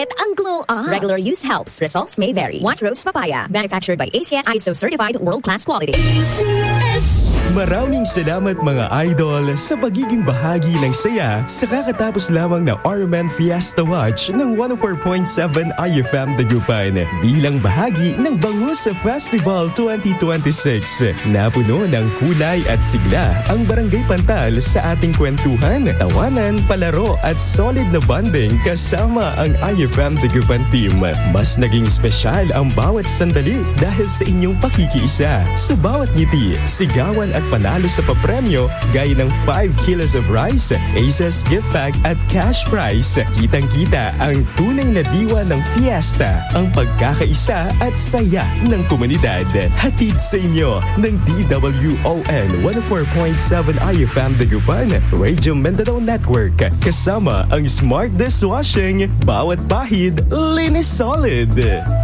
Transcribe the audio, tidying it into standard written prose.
ulit ang glow up. Regular use helps. Results may vary. White Rose Papaya. Manufactured by ACS ISO certified world-class quality. Maraming salamat mga idol sa pagiging bahagi ng saya sa kakatapos lamang na Ormen Fiesta Watch ng 104.7 IFM Dagupan bilang bahagi ng Bangus Festival 2026. Napuno ng kulay at sigla ang Barangay Pantal sa ating kwentuhan, tawanan, palaro at solid na bonding kasama ang IFM Dagupan team. Mas naging espesyal ang bawat sandali dahil sa inyong pakikiisa. Sa bawat ngiti, sigawan at panalo sa papremyo gaya ng 5 kilos of rice, Aces gift bag at cash prize. Kitang-kita ang tunay na diwa ng fiesta, ang pagkakaisa at saya ng komunidad. Hatid sa inyo ng DWON 104.7 IFM Dagupan, Radio Mindanao Network. Kasama ang Smart Dishwashing, bawat pahid, linis solid.